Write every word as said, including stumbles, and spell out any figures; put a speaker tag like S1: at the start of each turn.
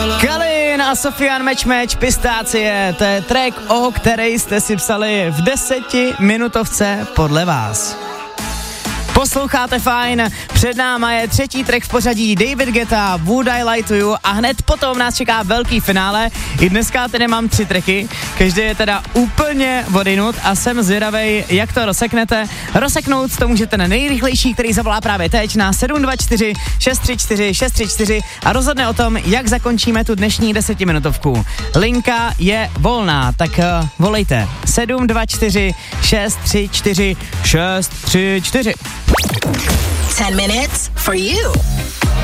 S1: Kalin a Sofian Match Match Pistácie, to je track, o který jste si psali v desetiminutovce podle vás. Posloucháte fajn, před náma je třetí track v pořadí David Guetta, Would I Lie to You a hned potom nás čeká velký finále. I dneska tedy mám tři tracky, každý je teda úplně odinut a jsem zvědavej, jak to rozseknete. Rozseknout to můžete na nejrychlejší, který zavolá právě teď na sedm dva čtyři šest tři čtyři šest tři čtyři a rozhodne o tom, jak zakončíme tu dnešní desetiminutovku. Linka je volná, tak uh, volejte sedm dva čtyři šest tři čtyři šest tři čtyři.
S2: ten minutes for you.